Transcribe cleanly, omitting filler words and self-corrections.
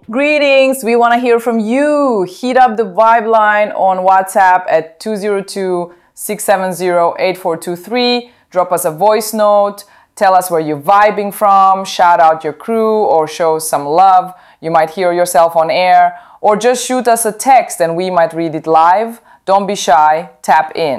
Greetings, we want to hear from you. Heat up the vibe line on WhatsApp at 202-670-8423. Drop us a voice note. Tell us where you're vibing from. Shout out your crew or show some love. You might hear yourself on air. Or just shoot us a text and we might read it live. Don't be shy. Tap in.